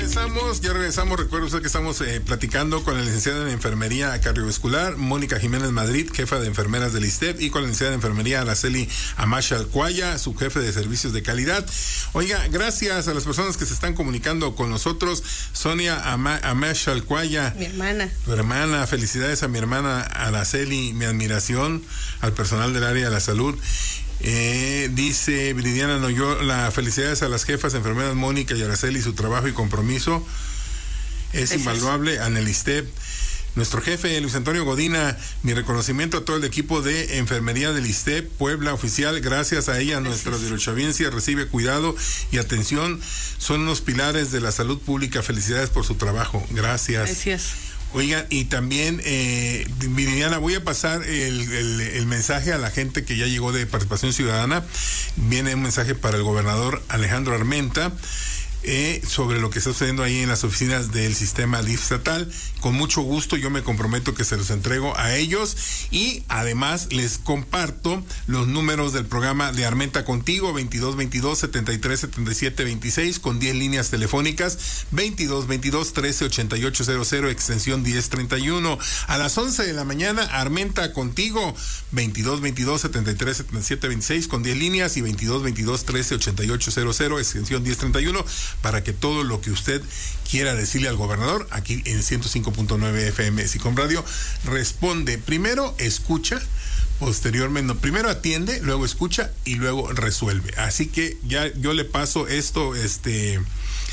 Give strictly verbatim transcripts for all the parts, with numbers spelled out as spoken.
regresamos, ya regresamos. Recuerda usted que estamos eh, platicando con la licenciada en Enfermería Cardiovascular, Mónica Jiménez Madrid, jefa de enfermeras del ISSSTE, y con la licenciada en Enfermería Araceli Amash Alcuaya, su jefe de servicios de calidad. Oiga, gracias a las personas que se están comunicando con nosotros. Sonia Ama- Amash Alcuaya, mi hermana. Tu hermana, felicidades a mi hermana Araceli, mi admiración al personal del área de la salud. Eh, dice Viridiana Noyola, felicidades a las jefas enfermeras Mónica y Araceli, su trabajo y compromiso es invaluable en el ISSSTE. Nuestro jefe Luis Antonio Godina, mi reconocimiento a todo el equipo de enfermería del ISSSTE Puebla oficial, gracias a ella nuestra derechohabiencia recibe cuidado y atención, son unos pilares de la salud pública, felicidades por su trabajo, gracias. Gracias. Oigan, y también, eh, Viridiana, voy a pasar el, el, el mensaje a la gente que ya llegó de Participación Ciudadana. Viene un mensaje para el gobernador Alejandro Armenta eh, sobre lo que está sucediendo ahí en las oficinas del sistema D I F estatal. Con mucho gusto yo me comprometo que se los entrego a ellos y además les comparto los números del programa de Armenta Contigo, veintidós veintidós, setenta y tres, setenta y siete, veintiséis, con diez líneas telefónicas, veintidós veintidós, trece, ochenta y ocho cero cero, extensión diez treinta y uno. A las once de la mañana, Armenta Contigo, veintidós veintidós, setenta y tres, setenta y siete, veintiséis, con diez líneas, y veintidós veintidós, trece, ochenta y ocho cero cero, extensión diez treinta y uno, para que todo lo que usted quiera decirle al gobernador, aquí en ciento cinco punto nueve F M Sicom Radio, responde. Primero escucha, posteriormente, no, primero atiende, luego escucha y luego resuelve. Así que ya yo le paso esto, este...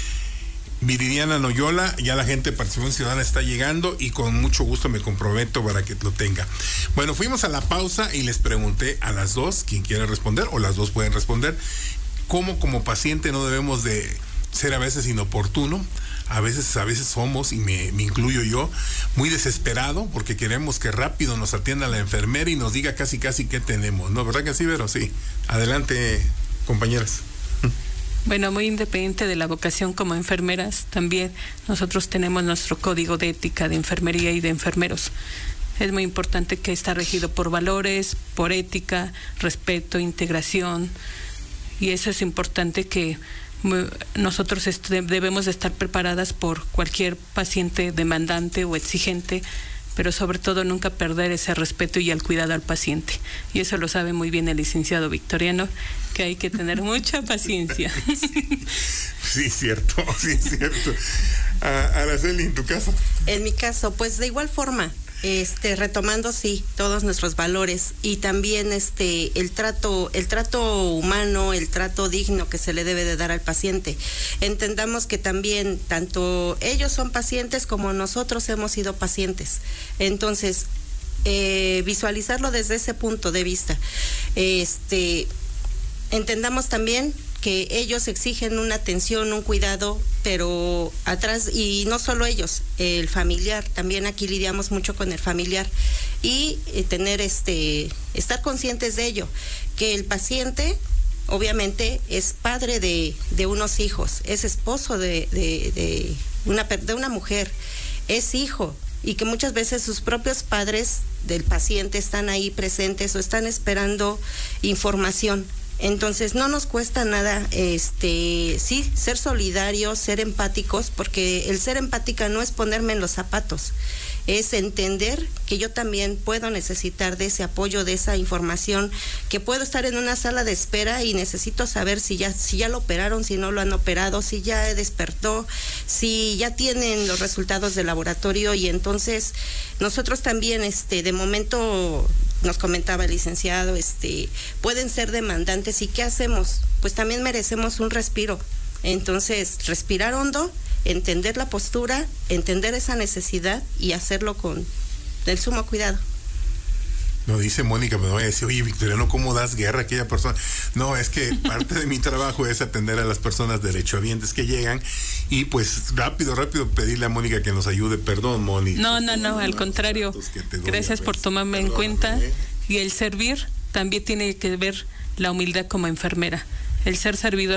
Viridiana Noyola, ya la gente de Participación Ciudadana está llegando y con mucho gusto me comprometo para que lo tenga. Bueno, fuimos a la pausa y les pregunté a las dos, quien quiera responder, o las dos pueden responder, cómo como paciente no debemos de ser a veces inoportuno, a veces, a veces somos, y me, me incluyo yo, muy desesperado porque queremos que rápido nos atienda la enfermera y nos diga casi casi qué tenemos, ¿no? ¿Verdad que sí, Vero? Sí. Adelante, compañeras. Bueno, muy independiente de la vocación como enfermeras, también nosotros tenemos nuestro código de ética de enfermería y de enfermeros. Es muy importante que está regido por valores, por ética, respeto, integración, y eso es importante que nosotros debemos de estar preparadas por cualquier paciente demandante o exigente, pero sobre todo nunca perder ese respeto y el cuidado al paciente. Y eso lo sabe muy bien el licenciado Victoriano, que hay que tener mucha paciencia. Sí, sí, cierto, sí, cierto. Uh, Araceli, ¿en tu caso? En mi caso, pues de igual forma, este, retomando sí todos nuestros valores y también este el trato, el trato humano, el trato digno que se le debe de dar al paciente. Entendamos que también tanto ellos son pacientes como nosotros hemos sido pacientes. Entonces, eh, visualizarlo desde ese punto de vista. Este, entendamos también que ellos exigen una atención, un cuidado, pero atrás, y no solo ellos, el familiar, también aquí lidiamos mucho con el familiar, y eh, tener este, estar conscientes de ello, que el paciente obviamente es padre de, de unos hijos, es esposo de, de, de, una, de una mujer, es hijo, y que muchas veces sus propios padres del paciente están ahí presentes o están esperando información. Entonces no nos cuesta nada, este, sí, ser solidarios, ser empáticos, porque el ser empática no es ponerme en los zapatos, es entender que yo también puedo necesitar de ese apoyo, de esa información, que puedo estar en una sala de espera y necesito saber si ya, si ya lo operaron, si no lo han operado, si ya despertó, si ya tienen los resultados del laboratorio. Y entonces nosotros también, este, de momento, nos comentaba el licenciado, este, pueden ser demandantes, ¿y qué hacemos? Pues también merecemos un respiro. Entonces, respirar hondo, entender la postura, entender esa necesidad y hacerlo con el sumo cuidado. No, dice Mónica, me voy a decir, oye, Victoriano, ¿cómo das guerra a aquella persona? No, es que parte de mi trabajo es atender a las personas derechohabientes que llegan y pues rápido, rápido pedirle a Mónica que nos ayude. Perdón, Mónica. No, no, no, al contrario. Gracias por tomarme en cuenta. Y el servir también tiene que ver la humildad como enfermera. El ser servidor